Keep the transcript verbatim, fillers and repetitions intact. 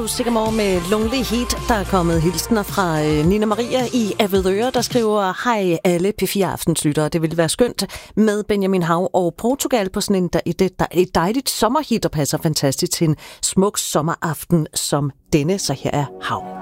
Andrew Sycamore med Lonely Heat. Der er kommet hilsener fra øh, Nina Maria i Avedøre, der skriver: Hej alle P fire Aftenslyttere. Det ville være skønt med Benjamin Hav og Portugal på sådan en, der, et, der, et dejligt sommerhit, der passer fantastisk til en smuk sommeraften som denne. Så her er Hav.